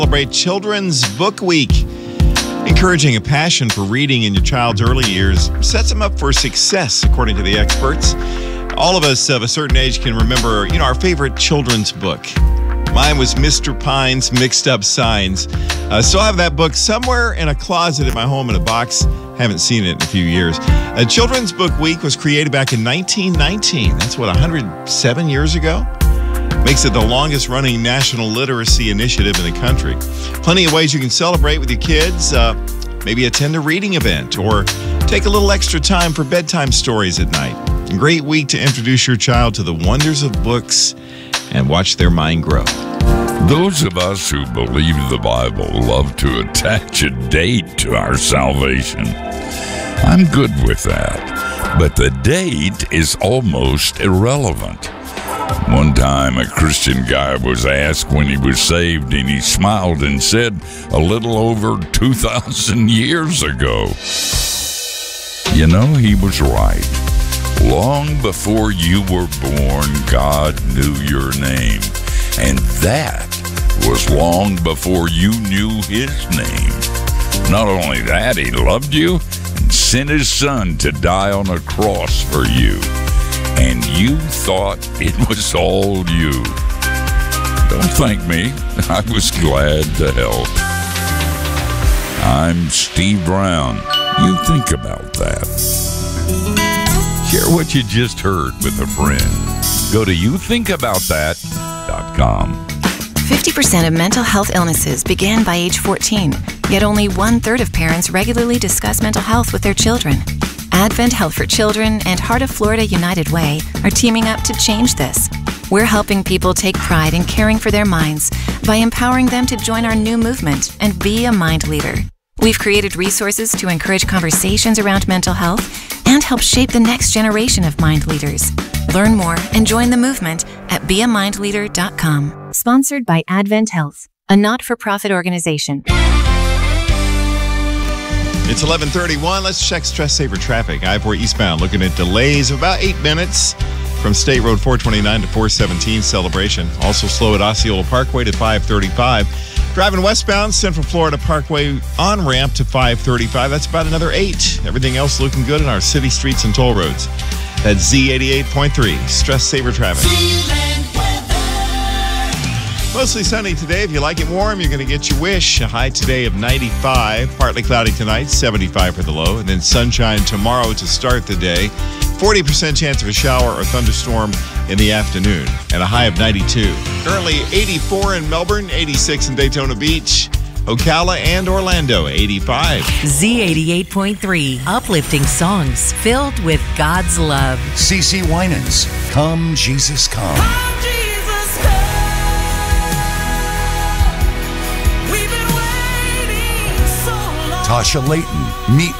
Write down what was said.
Celebrate Children's Book Week. Encouraging a passion for reading in your child's early years sets them up for success, according to the experts. All of us of a certain age can remember, our favorite children's book. Mine was Mr. Pine's Mixed Up Signs. Still have that book somewhere in a closet at my home in a box. Haven't seen it in a few years. Children's Book Week was created back in 1919. That's 107 years ago? Makes it the longest running national literacy initiative in the country. Plenty of ways you can celebrate with your kids. Maybe attend a reading event or take a little extra time for bedtime stories at night. A great week to introduce your child to the wonders of books and watch their mind grow. Those of us who believe the Bible love to attach a date to our salvation. I'm good with that, but the date is almost irrelevant. One time, a Christian guy was asked when he was saved, and he smiled and said, a little over 2,000 years ago. He was right. Long before you were born, God knew your name. And that was long before you knew his name. Not only that, he loved you and sent his son to die on a cross for you. And you thought it was all you. Don't thank me. I was glad to help. I'm Steve Brown. You think about that. Share what you just heard with a friend. Go to youthinkaboutthat.com. 50% of mental health illnesses begin by age 14, yet only 1/3 of parents regularly discuss mental health with their children. Advent Health for Children and Heart of Florida United Way are teaming up to change this. We're helping people take pride in caring for their minds by empowering them to join our new movement and be a mind leader. We've created resources to encourage conversations around mental health and help shape the next generation of mind leaders. Learn more and join the movement at beamindleader.com. Sponsored by Advent Health, a not-for-profit organization. It's 11:31. Let's check Stress Saver traffic. I-4 eastbound looking at delays of about 8 minutes from State Road 429 to 417 Celebration. Also slow at Osceola Parkway to 535. Driving westbound, Central Florida Parkway on-ramp to 535. That's about another 8. Everything else looking good in our city streets and toll roads. That's Z88.3. Stress Saver traffic. Mostly sunny today. If you like it warm, you're going to get your wish. A high today of 95. Partly cloudy tonight, 75 for the low. And then sunshine tomorrow to start the day. 40% chance of a shower or thunderstorm in the afternoon. And a high of 92. Currently 84 in Melbourne, 86 in Daytona Beach, Ocala, and Orlando, 85. Z88.3. Uplifting songs filled with God's love. CeCe Winans, Come Jesus Come. Tasha Layton, Meet